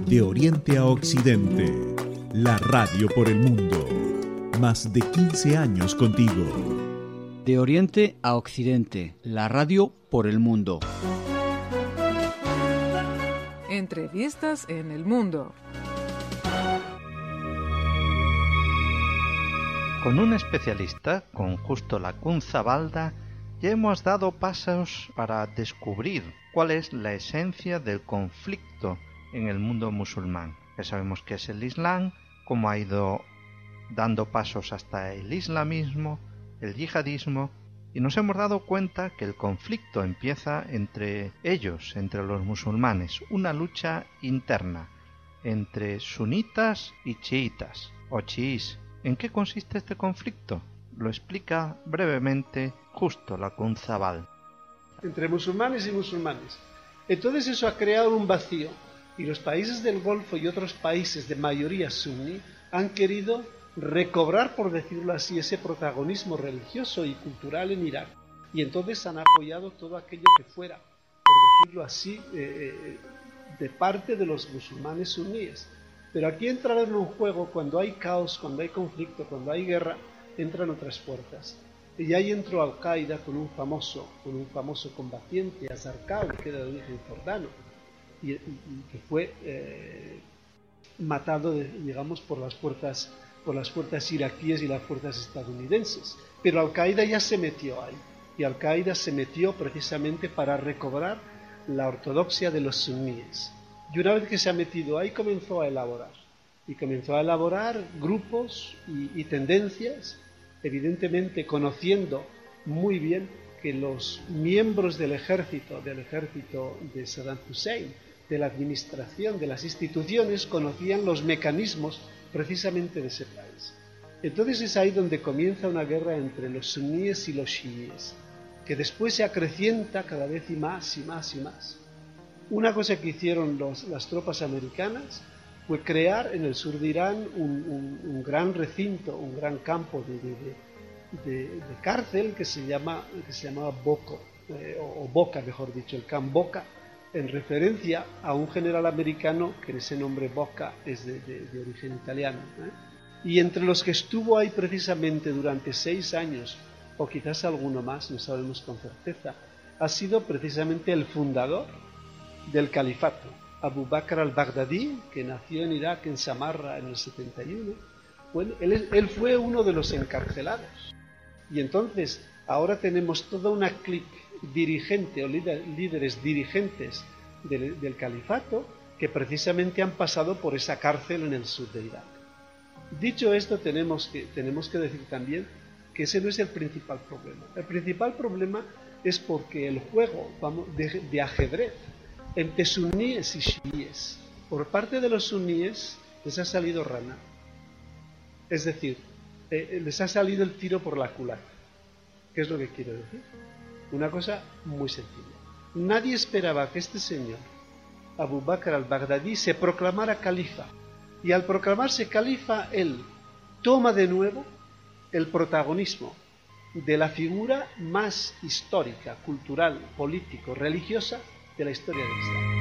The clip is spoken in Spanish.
De Oriente a Occidente, la radio por el mundo. Más de 15 años contigo. De Oriente a Occidente, la radio por el mundo. Entrevistas en el mundo. Con un especialista, con Justo Lacunza-Balda, ya hemos dado pasos para descubrir cuál es la esencia del conflicto en el mundo musulmán. Ya sabemos qué es el Islam, cómo ha ido dando pasos hasta el islamismo, el yihadismo, y nos hemos dado cuenta que el conflicto empieza entre ellos, entre los musulmanes, una lucha interna entre sunitas y chiitas o chiís. ¿En qué consiste este conflicto? Lo explica brevemente Justo Lacunza-Balda. Entre musulmanes y musulmanes. Entonces eso ha creado un vacío y los países del Golfo y otros países de mayoría suní han querido recobrar, por decirlo así, ese protagonismo religioso y cultural en Irak, y entonces han apoyado todo aquello que fuera, por decirlo así, de parte de los musulmanes suníes. Pero aquí entra en un juego, cuando hay caos, cuando hay conflicto, cuando hay guerra, entran otras fuerzas. Y ahí entró Al-Qaeda con un famoso combatiente, Azarqawi, que era de origen jordano, y que fue matado, digamos, por las fuerzas iraquíes y las fuerzas estadounidenses. Pero Al-Qaeda ya se metió ahí, y Al-Qaeda se metió precisamente para recobrar la ortodoxia de los suníes. Y una vez que se ha metido ahí, comenzó a elaborar grupos y tendencias, evidentemente conociendo muy bien que los miembros del ejército de Saddam Hussein, de la administración, de las instituciones, conocían los mecanismos precisamente de ese país. Entonces es ahí donde comienza una guerra entre los suníes y los chiíes, que después se acrecienta cada vez y más y más y más. Una cosa que hicieron las tropas americanas fue crear en el sur de Irán un gran recinto, un gran campo de cárcel que se llamaba Boko, o Boca, mejor dicho, el Camp Boca, en referencia a un general americano que ese nombre Boca es de origen italiano. Y entre los que estuvo ahí precisamente durante 6 años, o quizás alguno más, no sabemos con certeza, ha sido precisamente el fundador del califato, Abu Bakr al-Baghdadi, que nació en Irak, en Samarra, en el 71. Bueno, él fue uno de los encarcelados. Y entonces, ahora tenemos toda una clique dirigente o líderes dirigentes del califato que precisamente han pasado por esa cárcel en el sur de Irak. Dicho esto, tenemos que decir también que ese no es el principal problema. El principal problema es porque el juego de ajedrez entre suníes y chiíes, por parte de los suníes les ha salido rana, es decir, les ha salido el tiro por la culata. ¿Qué es lo que quiero decir? Una cosa muy sencilla. Nadie esperaba que este señor, Abu Bakr al-Baghdadi, se proclamara califa, y al proclamarse califa, él toma de nuevo el protagonismo de la figura más histórica, cultural, político, religiosa de la historia del Islam.